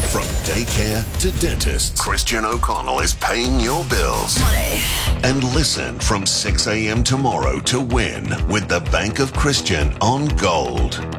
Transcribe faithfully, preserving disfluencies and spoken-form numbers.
From daycare to dentist, Christian O'Connell is paying your bills. Money. And listen from six a.m. tomorrow to win with the Bank of Christian on Gold.